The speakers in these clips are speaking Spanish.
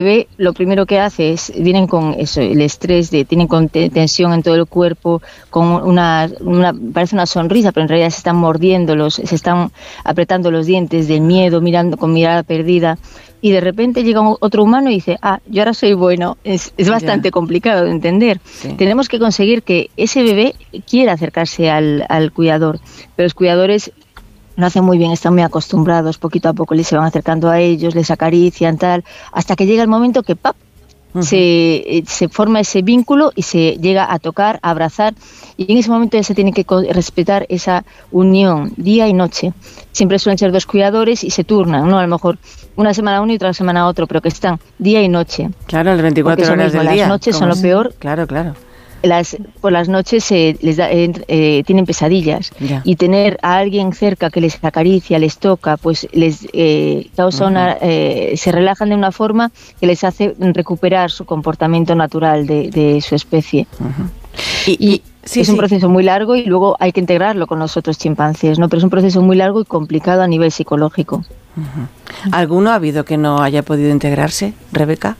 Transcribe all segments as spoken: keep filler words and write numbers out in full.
bebé lo primero que hace es, vienen con eso, el estrés, de, tienen con te, tensión en todo el cuerpo, con una, una, parece una sonrisa, pero en realidad se están mordiendo, los, se están apretando los dientes del miedo, mirando con mirada perdida, y de repente llega otro humano y dice, ah, yo ahora soy bueno. Es, es bastante yeah. complicado de entender. Sí. Tenemos que conseguir que ese bebé quiera acercarse al, al cuidador, pero los cuidadores lo hacen muy bien, están muy acostumbrados, poquito a poco les se van acercando a ellos, les acarician, tal, hasta que llega el momento que ¡pap! Uh-huh. se, se forma ese vínculo y se llega a tocar, a abrazar, y en ese momento ya se tiene que respetar esa unión día y noche. Siempre suelen ser dos cuidadores y se turnan, ¿no? A lo mejor una semana uno y otra semana otro, pero que están día y noche. Claro, las veinticuatro horas del día. Las noches son lo peor. Claro, claro. Las, por las noches eh, les da, eh, eh, tienen pesadillas yeah. y tener a alguien cerca que les acaricia, les toca, pues les eh, causa uh-huh. una, eh, se relajan de una forma que les hace recuperar su comportamiento natural de, de su especie. Uh-huh. Y, y sí, es sí. un proceso muy largo y luego hay que integrarlo con los otros chimpancés, ¿no? Pero es un proceso muy largo y complicado a nivel psicológico. Uh-huh. ¿Alguno ha habido que no haya podido integrarse, Rebeca?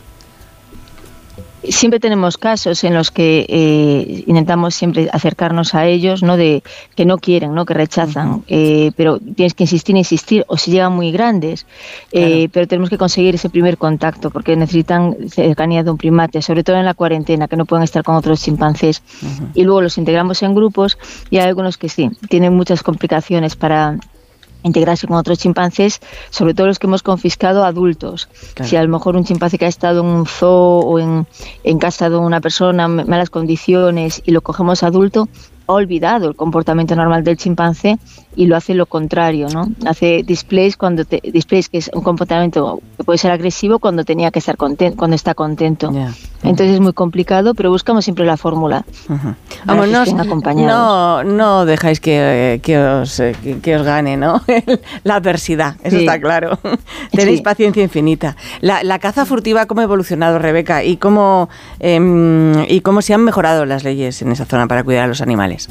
Siempre tenemos casos en los que eh, intentamos siempre acercarnos a ellos, ¿no? De que no quieren, ¿no? Que rechazan, uh-huh. eh, pero tienes que insistir, insistir, o si llegan muy grandes, eh, claro. pero tenemos que conseguir ese primer contacto porque necesitan cercanía de un primate, sobre todo en la cuarentena, que no pueden estar con otros chimpancés, uh-huh. y luego los integramos en grupos y hay algunos que sí, tienen muchas complicaciones para integrarse con otros chimpancés, sobre todo los que hemos confiscado adultos. Claro. Si a lo mejor un chimpancé que ha estado en un zoo o en, en casa de una persona en malas condiciones y lo cogemos adulto, ha olvidado el comportamiento normal del chimpancé y lo hace lo contrario, ¿no? Hace displays cuando te, displays que es un comportamiento que puede ser agresivo cuando tenía que estar contento, cuando está contento. Yeah. Uh-huh. Entonces es muy complicado, pero buscamos siempre la fórmula. Uh-huh. Vamos, no, no, no dejáis que, que, os, que, que os gane, ¿no? La adversidad, eso sí. está claro. Tenéis sí. paciencia infinita. La, la caza furtiva, ¿cómo ha evolucionado, Rebeca? ¿Y cómo, eh, y cómo se han mejorado las leyes en esa zona para cuidar a los animales?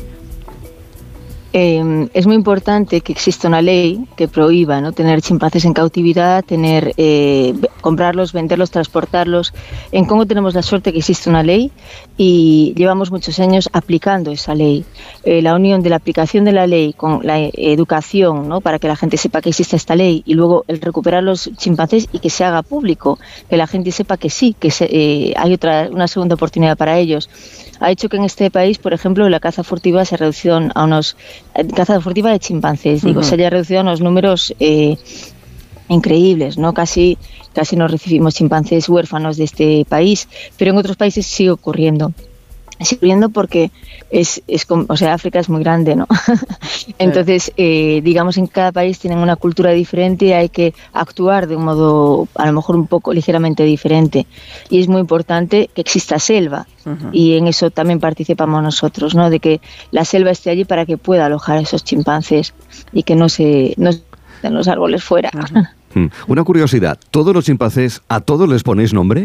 Eh, es muy importante que exista una ley que prohíba, ¿no? Tener chimpancés en cautividad, tener eh, comprarlos, venderlos, transportarlos. En Congo tenemos la suerte que existe una ley y llevamos muchos años aplicando esa ley. Eh, la unión de la aplicación de la ley con la educación, ¿no? Para que la gente sepa que existe esta ley y luego el recuperar los chimpancés y que se haga público, que la gente sepa que sí, que se, eh, hay otra una segunda oportunidad para ellos. Ha hecho que en este país, por ejemplo, la caza furtiva se ha reducido a unos... Caza furtiva de chimpancés, digo, uh-huh. se haya reducido a unos números eh, increíbles, ¿no? Casi, casi no recibimos chimpancés huérfanos de este país, pero en otros países sigue ocurriendo. Sigue ocurriendo porque es, es, o sea, África es muy grande, ¿no? Entonces, eh, digamos, en cada país tienen una cultura diferente y hay que actuar de un modo, a lo mejor un poco ligeramente diferente. Y es muy importante que exista selva. Uh-huh. Y en eso también participamos nosotros, ¿no? De que la selva esté allí para que pueda alojar a esos chimpancés y que no se no den los árboles fuera. Uh-huh. Una curiosidad, ¿todos los chimpancés, a todos les ponéis nombre?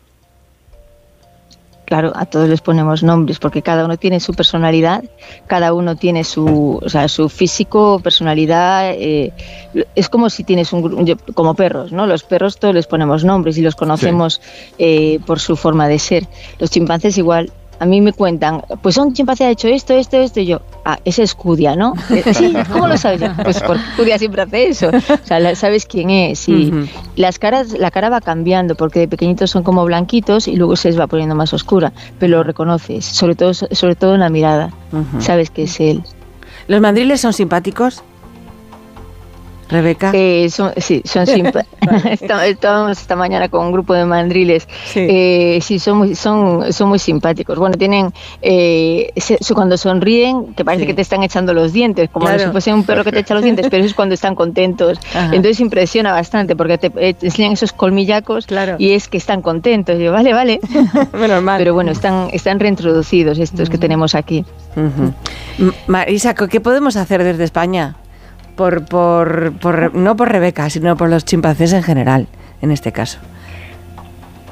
Claro, a todos les ponemos nombres porque cada uno tiene su personalidad, cada uno tiene su, o sea, su físico, personalidad. Eh, es como si tienes un, como perros, ¿no? Los perros todos les ponemos nombres y los conocemos sí. eh, por su forma de ser. Los chimpancés igual. A mí me cuentan, pues un chimpancé ha hecho esto, esto, esto, y yo, ah, ese es Cudia, ¿no? Sí, ¿cómo lo sabes? Yo, pues porque Cudia siempre hace eso, o sea, sabes quién es. Y uh-huh. las caras, la cara va cambiando, porque de pequeñitos son como blanquitos y luego se les va poniendo más oscura, pero lo reconoces, sobre todo, sobre todo en la mirada, uh-huh. sabes que es él. ¿Los mandriles son simpáticos? Rebeca. Eh, son, sí, son simpáticos. Estábamos esta mañana con un grupo de mandriles. Sí, eh, sí son, muy, son, son muy simpáticos. Bueno, tienen, eh, se, cuando sonríen, que parece sí. que te están echando los dientes, como claro. si fuese un perro que te echa los dientes, pero eso es cuando están contentos. Ajá. Entonces impresiona bastante, porque te, eh, te enseñan esos colmillacos claro. y es que están contentos. Y yo, vale, vale. Menos mal. Pero bueno, están, están reintroducidos estos uh-huh. que tenemos aquí. Uh-huh. Marisa, ¿qué podemos hacer desde España? Por, por, por, no por Rebeca, sino por los chimpancés en general, en este caso.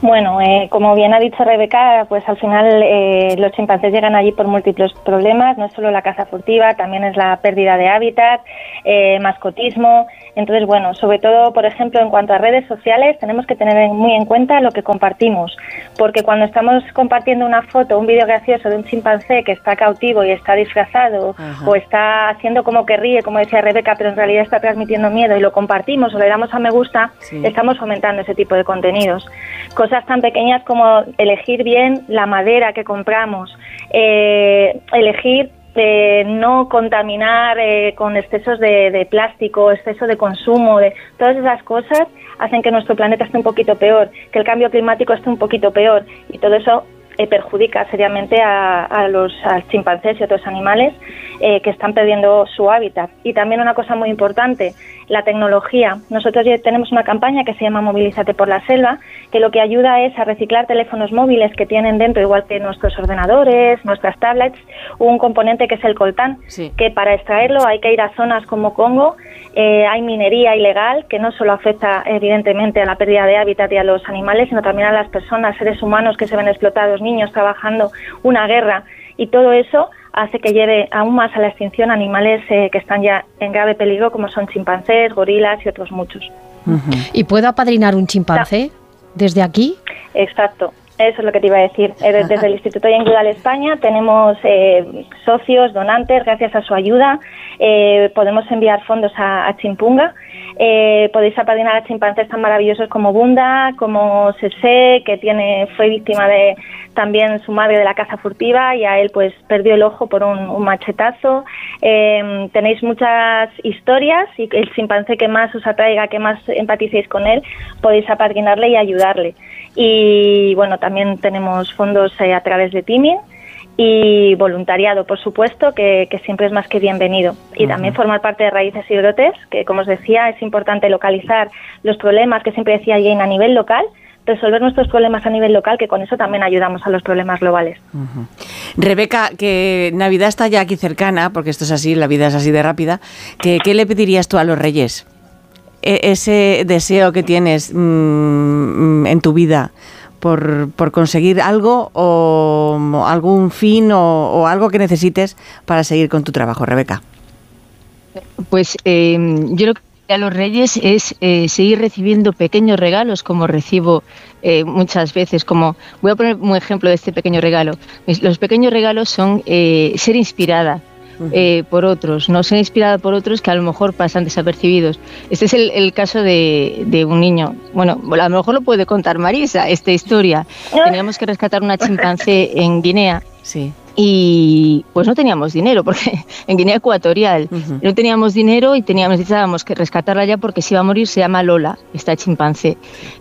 Bueno, eh, como bien ha dicho Rebeca, pues al final eh, los chimpancés llegan allí por múltiples problemas, no es solo la caza furtiva, también es la pérdida de hábitat, eh, mascotismo. Entonces, bueno, sobre todo, por ejemplo, en cuanto a redes sociales, tenemos que tener muy en cuenta lo que compartimos, porque cuando estamos compartiendo una foto, un vídeo gracioso de un chimpancé que está cautivo y está disfrazado, Ajá. o está haciendo como que ríe, como decía Rebeca, pero en realidad está transmitiendo miedo y lo compartimos o le damos a me gusta, sí. estamos fomentando ese tipo de contenidos. Cosas tan pequeñas como elegir bien la madera que compramos, eh, elegir eh, no contaminar eh, con excesos de, de plástico, exceso de consumo, de todas esas cosas hacen que nuestro planeta esté un poquito peor, que el cambio climático esté un poquito peor, y todo eso eh, perjudica seriamente a, a los a chimpancés y otros animales eh, que están perdiendo su hábitat. Y también una cosa muy importante, la tecnología. Nosotros ya tenemos una campaña que se llama Movilízate por la Selva, que lo que ayuda es a reciclar teléfonos móviles que tienen dentro, igual que nuestros ordenadores, nuestras tablets, un componente que es el coltán, sí. que para extraerlo hay que ir a zonas como Congo. Eh, hay minería ilegal que no solo afecta evidentemente a la pérdida de hábitat y a los animales, sino también a las personas, seres humanos que se ven explotados, niños trabajando, una guerra, y todo eso hace que lleve aún más a la extinción animales eh, que están ya en grave peligro, como son chimpancés, gorilas y otros muchos. Uh-huh. ¿Y puedo apadrinar un chimpancé no. desde aquí? Exacto. Eso es lo que te iba a decir. Desde el Instituto Jane Goodall España tenemos eh, socios, donantes, gracias a su ayuda. Eh, podemos enviar fondos a, a Chimpunga. Eh, podéis apadrinar a chimpancés tan maravillosos como Bunda, como Sese, que tiene fue víctima de también su madre de la caza furtiva, y a él pues perdió el ojo por un, un machetazo. Eh, tenéis muchas historias, y el chimpancé que más os atraiga, que más empaticéis con él, podéis apadrinarle y ayudarle. Y bueno, también tenemos fondos eh, a través de Timin y voluntariado, por supuesto, que, que siempre es más que bienvenido. Y uh-huh. también formar parte de Raíces y Brotes, que como os decía, es importante localizar los problemas, que siempre decía Jane, a nivel local, resolver nuestros problemas a nivel local, que con eso también ayudamos a los problemas globales. Uh-huh. Rebeca, que Navidad está ya aquí cercana, porque esto es así, la vida es así de rápida, ¿qué, qué le pedirías tú a los Reyes? Ese deseo que tienes mmm, en tu vida por, por conseguir algo o algún fin o, o algo que necesites para seguir con tu trabajo, Rebeca. Pues eh, yo lo que a los Reyes es eh, seguir recibiendo pequeños regalos, como recibo eh, muchas veces. Como voy a poner un ejemplo de este pequeño regalo. Los pequeños regalos son eh, ser inspirada Eh, por otros, no ser inspirada por otros que a lo mejor pasan desapercibidos. Este es el, el caso de, de un niño. Bueno, a lo mejor lo puede contar Marisa, esta historia. Teníamos que rescatar una chimpancé en Guinea. Sí. Y pues no teníamos dinero, porque en Guinea Ecuatorial uh-huh. no teníamos dinero y teníamos, necesitábamos que rescatarla ya porque se iba a morir. Se llama Lola, esta chimpancé,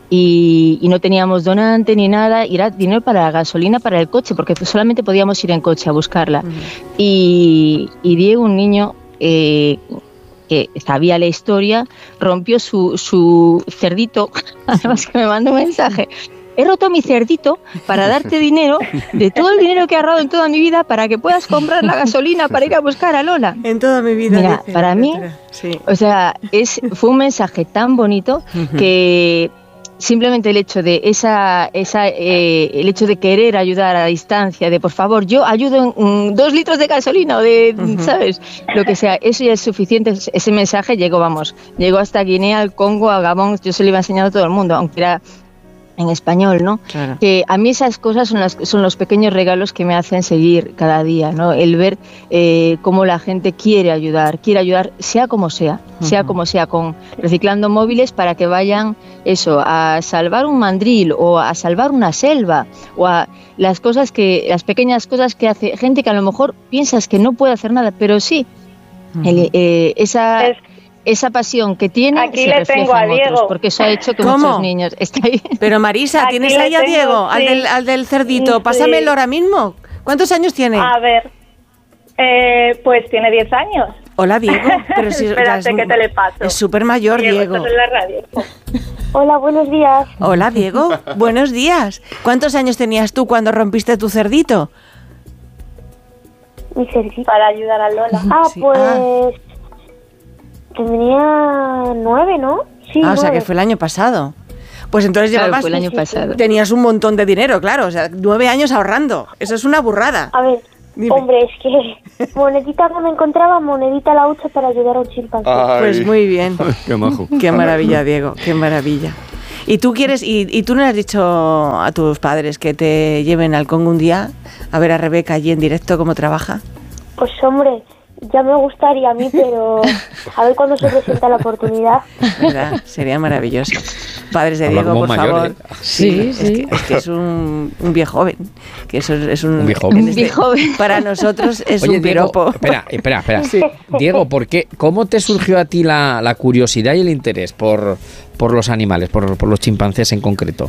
y, y no teníamos donante ni nada, y era dinero para la gasolina para el coche, porque solamente podíamos ir en coche a buscarla. Uh-huh. y, y Diego, un niño eh, que sabía la historia, rompió su, su cerdito, además que me mandó un mensaje: he roto mi cerdito para darte dinero de todo el dinero que he ahorrado en toda mi vida para que puedas comprar la gasolina para ir a buscar a Lola. En toda mi vida. Mira, dice, para mí, sí. o sea, es fue un mensaje tan bonito uh-huh. que simplemente el hecho de esa, esa eh, el hecho de querer ayudar a distancia, de por favor, yo ayudo en um, dos litros de gasolina o de, uh-huh. ¿sabes? Lo que sea, eso ya es suficiente. Ese mensaje llegó, vamos, llegó hasta Guinea, al Congo, a Gabón. Yo se lo iba enseñando a todo el mundo, aunque era en español, ¿no? Claro. Que a mí esas cosas son, las, son los pequeños regalos que me hacen seguir cada día, ¿no? El ver eh, cómo la gente quiere ayudar, quiere ayudar, sea como sea, uh-huh. sea como sea, con reciclando móviles para que vayan, eso, a salvar un mandril o a salvar una selva, o a las cosas que, las pequeñas cosas que hace gente que a lo mejor piensas que no puede hacer nada, pero sí, uh-huh. el, eh, esa... Es... esa pasión que tiene aquí se le refleja tengo a en Diego. Otros, porque eso ha hecho que ¿Cómo? Muchos niños estén ahí. Pero Marisa, aquí ¿tienes ahí a tengo, Diego, sí. al, del, al del cerdito? Sí. Pásamelo ahora mismo. ¿Cuántos años tiene? A ver, eh, pues tiene diez años. Hola, Diego. Pero si, Espérate es, que te le paso. Es súper mayor, Diego. Diego. Estás en la radio. Hola, buenos días. Hola, Diego. Buenos días. ¿Cuántos años tenías tú cuando rompiste tu cerdito? Mi cerdito. Para ayudar a Lola. Ah, sí. pues... Ah. Tendría nueve, ¿no? Sí, ah, o sea que fue el año pasado. Pues entonces claro, llevabas, fue el año pasado. Tenías un montón de dinero, claro, o sea, nueve años ahorrando. Eso es una burrada. A ver, Dime. Hombre, es que monedita no me encontraba, monedita la hucha para ayudar a un chimpancé. Ay. Pues muy bien. Qué majo. Qué maravilla, Diego, qué maravilla. ¿Y tú quieres, y, y tú no le has dicho a tus padres que te lleven al Congo un día a ver a Rebeca allí en directo cómo trabaja? Pues hombre, ya me gustaría a mí, pero a ver cuándo se presenta la oportunidad. ¿Verdad? Sería maravilloso. Padres de Habla Diego, como por mayor, favor. ¿eh? Sí, es sí. Que, es que es un, un viejo joven. Que eso es, es un, Un viejo joven. en este- Un viejo joven. Para nosotros es Oye, un Diego, piropo. espera, espera, espera. Diego, ¿por qué, ¿cómo te surgió a ti la, la curiosidad y el interés por, por los animales, por, por los chimpancés en concreto?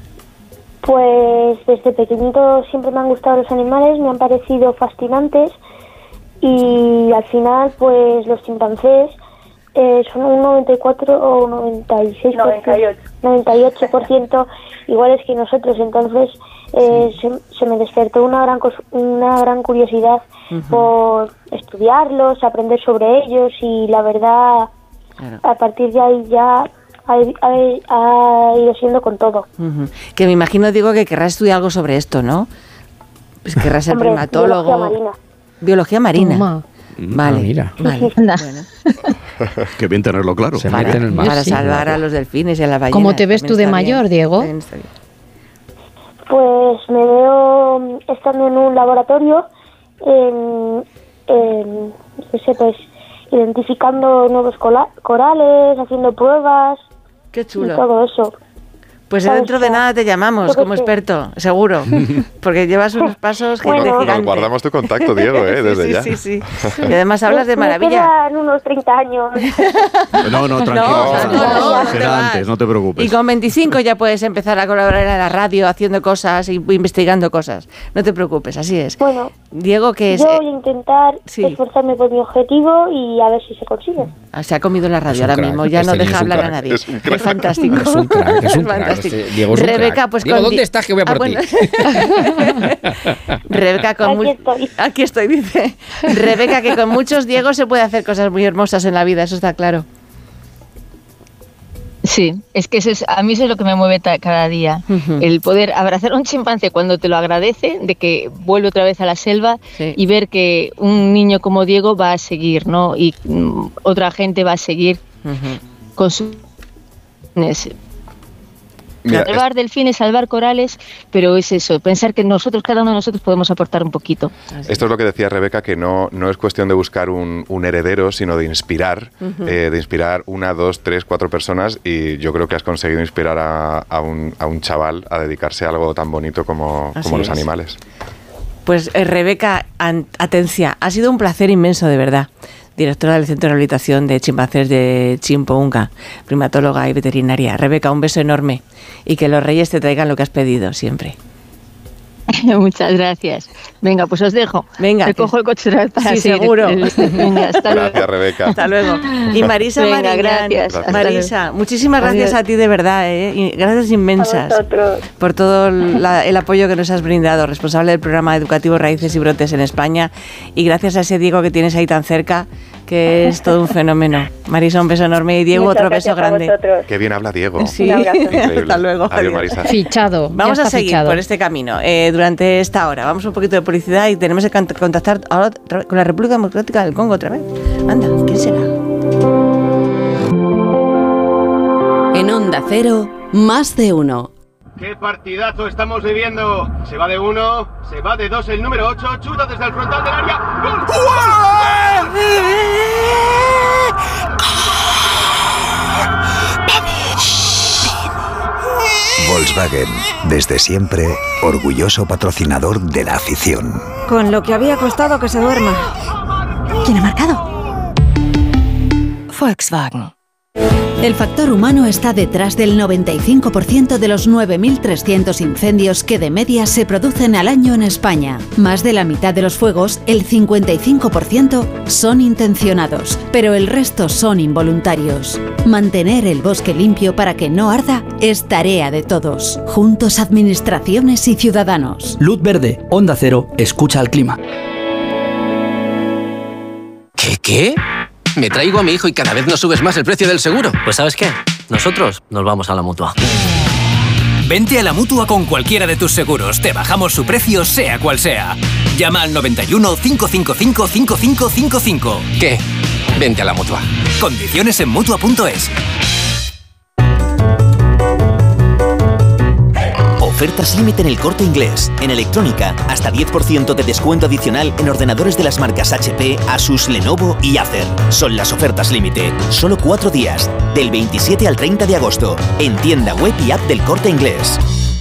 Pues desde pequeñito siempre me han gustado los animales, me han parecido fascinantes y al final pues los chimpancés eh, son un noventa y cuatro o noventa y seis por ciento, noventa y ocho por ciento iguales que nosotros, entonces eh, se, se me despertó una gran cos- una gran curiosidad Ujú. por estudiarlos, aprender sobre ellos y la verdad Claro. a partir de ahí ya ha, ha- ha ido siendo con todo. Ujú. Que me imagino, Diego, que querrás estudiar algo sobre esto, ¿no? Pues querrás ser Hombre, primatólogo. biología marina. Biología marina. Toma. Vale, Ah, mira. vale. Anda. Bueno, Qué bien tenerlo claro. Se para, mete en el mar. para Sí, salvar claro. a los delfines y a las ballenas. ¿Cómo te ves también tú de está mayor, bien. Diego? También está bien. Pues me veo mm, estando en un laboratorio, en, en, no sé, pues identificando nuevos cola- corales, haciendo pruebas Qué y chulo. todo eso. Pues ¿Sabes dentro de qué? nada te llamamos Yo qué como sé. experto, seguro. Porque llevas unos pasos Bueno. de Nos gigante. Nos guardamos tu contacto, Diego, ¿eh? Desde sí, ya. sí, sí, sí. Y además hablas de Me- maravilla. Me quedan unos treinta años. No, no, tranquilo. No, será, no, no, no te será vas. antes, no te preocupes. Y con veinticinco ya puedes empezar a colaborar en la radio haciendo cosas y investigando cosas. No te preocupes, así es. Bueno, Diego, que es, yo voy a intentar sí. esforzarme por mi objetivo y a ver si se consigue. eh, se ha comido la radio Es un ahora crack, mismo, ya no este niño deja es un hablar a crack, nadie. es un crack. fantástico. Es un crack, es un crack, fantástico. este Diego es un Rebeca, crack. pues Diego, con ¿dónde di- estás? Que voy a por Ah, ti. bueno. Rebeca, con Aquí mu- estoy. Aquí estoy, dice. Rebeca, que con muchos Diegos se puede hacer cosas muy hermosas en la vida, eso está claro. Sí, es que eso es, a mí eso es lo que me mueve ta- cada día, Ujú. el poder abrazar a un chimpancé cuando te lo agradece, de que vuelve otra vez a la selva Sí. y ver que un niño como Diego va a seguir, ¿no? Y mm, otra gente va a seguir Ujú. con sus... Mira, salvar delfines, salvar corales, pero es eso, pensar que nosotros, cada uno de nosotros podemos aportar un poquito. Esto es lo que decía Rebeca, que no, no es cuestión de buscar un, un heredero, sino de inspirar, eh, de inspirar una, dos, tres, cuatro personas, y yo creo que has conseguido inspirar a, a, un, a un chaval a dedicarse a algo tan bonito como, Así como los es. animales. Pues eh, Rebeca An- Atencia, ha sido un placer inmenso, de verdad. Directora del Centro de Rehabilitación de Chimpancés de Chimpounga, primatóloga y veterinaria. Rebeca, un beso enorme y que los reyes te traigan lo que has pedido siempre. Muchas gracias. Venga, pues os dejo. Venga, Me que- cojo el coche otra vez para Sí, seguir. seguro. Venga, hasta luego. Gracias, Rebeca. Hasta luego. Y Marisa Venga, Mariñán. gracias. Hasta Marisa, muchísimas gracias Adiós. a ti de verdad, ¿eh? Y gracias A inmensas vosotros. por todo la- el apoyo que nos has brindado, responsable del programa educativo Raíces y Brotes en España, y gracias a ese Diego que tienes ahí tan cerca, que es todo un fenómeno. Marisa, un beso enorme, y Diego, Muchas otro beso gracias a grande. vosotros. Qué bien habla Diego. Sí. Un abrazo. Increíble. Hasta luego. Adiós, Adiós. Marisa. Fichado. ya Vamos a está seguir fichado. por este camino eh, durante esta hora. Vamos un poquito de publicidad y tenemos que cont- contactar ahora otra vez con la República Democrática del Congo otra vez. Anda, ¿quién será? En Onda Cero, más de uno. ¡Qué partidazo estamos viviendo! Se va de uno, se va de dos el número ocho, chuta desde el frontal del área. ¡Gol! Volkswagen, desde siempre, orgulloso patrocinador de la afición. Con lo que había costado que se duerma. ¿Quién ha marcado? Volkswagen. El factor humano está detrás del noventa y cinco por ciento de los nueve mil trescientos incendios que de media se producen al año en España. Más de la mitad de los fuegos, el cincuenta y cinco por ciento, son intencionados, pero el resto son involuntarios. Mantener el bosque limpio para que no arda es tarea de todos. Juntos, administraciones y ciudadanos. Luz verde, Onda Cero, escucha al clima. ¿Qué, qué? Me traigo a mi hijo y cada vez nos subes más el precio del seguro. Pues ¿sabes qué? Nosotros nos vamos a la Mutua. Vente a la Mutua con cualquiera de tus seguros. Te bajamos su precio, sea cual sea. Llama al noventa y uno, cinco cinco cinco, cinco cinco cinco cinco. ¿Qué? Vente a la Mutua. Condiciones en Mutua punto es. Ofertas límite en El Corte Inglés. En electrónica, hasta diez por ciento de descuento adicional en ordenadores de las marcas H P, Asus, Lenovo y Acer. Son las ofertas límite. Solo cuatro días. Del veintisiete al treinta de agosto. En tienda web y app del Corte Inglés.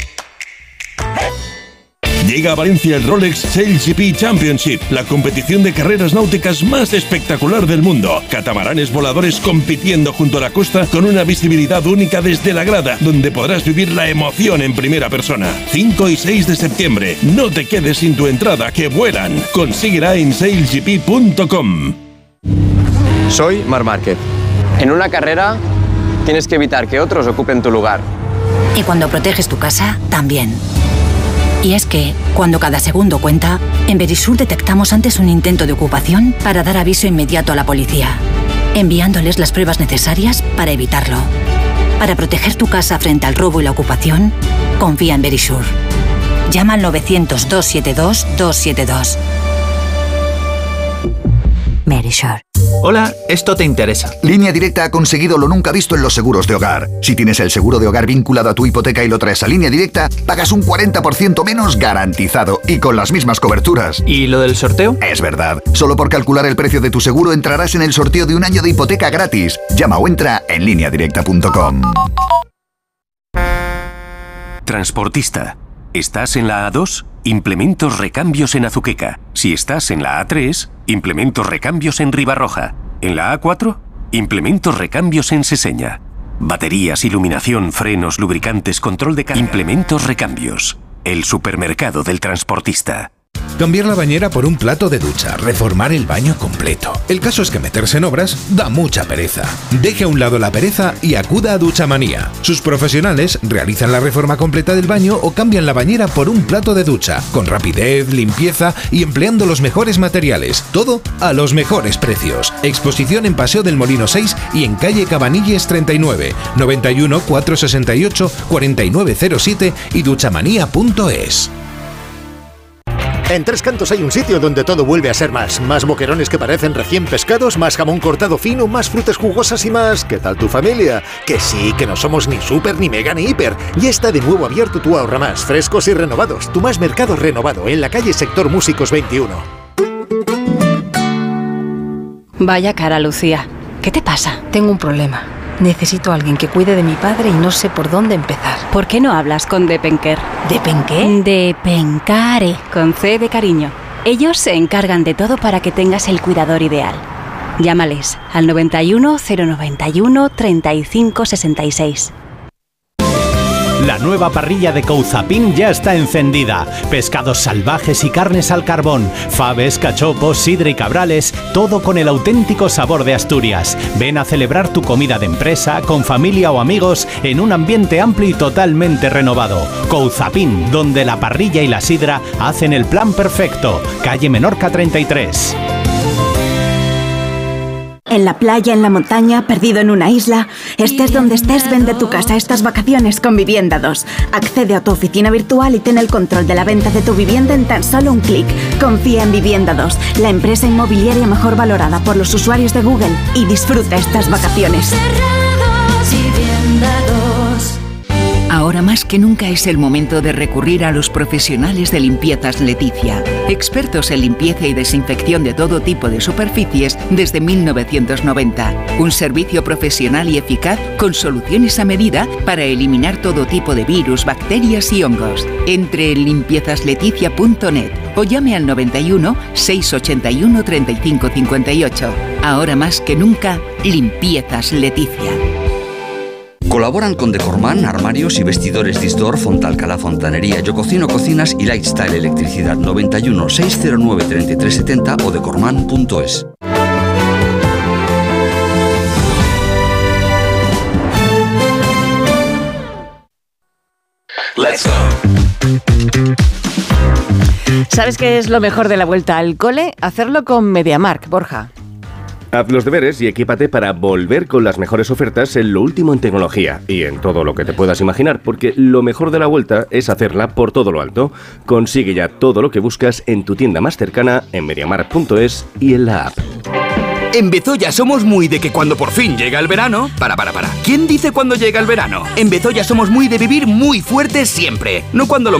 Llega a Valencia el Rolex Sail G P Championship, la competición de carreras náuticas más espectacular del mundo. Catamaranes voladores compitiendo junto a la costa con una visibilidad única desde la grada, donde podrás vivir la emoción en primera persona. cinco y seis de septiembre. No te quedes sin tu entrada, que vuelan. Consíguela en sail g p punto com. Soy Marc Márquez. En una carrera tienes que evitar que otros ocupen tu lugar. Y cuando proteges tu casa, también. Y es que, cuando cada segundo cuenta, en Verisur detectamos antes un intento de ocupación para dar aviso inmediato a la policía, enviándoles las pruebas necesarias para evitarlo. Para proteger tu casa frente al robo y la ocupación, confía en Verisur. Llama al novecientos, doscientos setenta y dos, doscientos setenta y dos. Verisur. Hola, esto te interesa. Línea Directa ha conseguido lo nunca visto en los seguros de hogar. Si tienes el seguro de hogar vinculado a tu hipoteca y lo traes a Línea Directa, pagas un cuarenta por ciento menos garantizado y con las mismas coberturas. ¿Y lo del sorteo? Es verdad. Solo por calcular el precio de tu seguro entrarás en el sorteo de un año de hipoteca gratis. Llama o entra en línea directa punto com. Transportista. ¿Estás en la A dos? Implementos recambios en Azuqueca. Si estás en la A tres, implementos recambios en Ribarroja. En la A cuatro, implementos recambios en Seseña. Baterías, iluminación, frenos, lubricantes, control de carga. Implementos recambios. El supermercado del transportista. Cambiar la bañera por un plato de ducha, reformar el baño completo. El caso es que meterse en obras da mucha pereza. Deje a un lado la pereza y acuda a Duchamanía. Sus profesionales realizan la reforma completa del baño o cambian la bañera por un plato de ducha, con rapidez, limpieza y empleando los mejores materiales. Todo a los mejores precios. Exposición en Paseo del Molino seis y en calle Cabanilles treinta y nueve, noventa y uno, cuatrocientos sesenta y ocho, cuarenta y nueve cero siete y duchamanía punto es. En Tres Cantos hay un sitio donde todo vuelve a ser más. Más boquerones que parecen recién pescados, más jamón cortado fino, más frutas jugosas y más... ¿Qué tal tu familia? Que sí, que no somos ni súper, ni mega, ni hiper. Ya está de nuevo abierto tu Ahorra Más, frescos y renovados. Tu Más Mercado renovado, en la calle Sector Músicos veintiuno. Vaya cara, Lucía. ¿Qué te pasa? Tengo un problema. Necesito a alguien que cuide de mi padre y no sé por dónde empezar. ¿Por qué no hablas con Depenker? ¿Depenqué? Depencare, con C de cariño. Ellos se encargan de todo para que tengas el cuidador ideal. Llámales al noventa y uno, cero noventa y uno, treinta y cinco sesenta y seis. La nueva parrilla de Couzapin ya está encendida. Pescados salvajes y carnes al carbón, faves, cachopos, sidra y cabrales, todo con el auténtico sabor de Asturias. Ven a celebrar tu comida de empresa, con familia o amigos, en un ambiente amplio y totalmente renovado. Couzapin, donde la parrilla y la sidra hacen el plan perfecto. Calle Menorca treinta y tres. En la playa, en la montaña, perdido en una isla, estés donde estés, vende tu casa estas vacaciones con Vivienda dos. Accede a tu oficina virtual y ten el control de la venta de tu vivienda en tan solo un clic. Confía en Vivienda dos, la empresa inmobiliaria mejor valorada por los usuarios de Google, y disfruta estas vacaciones. Ahora más que nunca es el momento de recurrir a los profesionales de Limpiezas Leticia, expertos en limpieza y desinfección de todo tipo de superficies desde mil novecientos noventa. Un servicio profesional y eficaz con soluciones a medida para eliminar todo tipo de virus, bacterias y hongos. Entre en limpiezas leticia punto net o llame al noventa y uno, seiscientos ochenta y uno, treinta y cinco cincuenta y ocho. Ahora más que nunca, Limpiezas Leticia. Colaboran con Decorman, armarios y vestidores Disdor, Fontalcala Fontanería, Yo Cocino Cocinas y Lifestyle Electricidad. Noventa y uno, seiscientos nueve, treinta y tres setenta o decorman punto es. Let's go. ¿Sabes qué es lo mejor de la vuelta al cole? Hacerlo con MediaMarkt, Borja. Haz los deberes y equípate para volver con las mejores ofertas en lo último en tecnología y en todo lo que te puedas imaginar, porque lo mejor de la vuelta es hacerla por todo lo alto. Consigue ya todo lo que buscas en tu tienda más cercana, en mediamar punto es y en la app. En Bezoya somos muy de que cuando por fin llega el verano... Para, para, para. ¿Quién dice cuando llega el verano? En Bezoya somos muy de vivir muy fuerte siempre. No cuando lo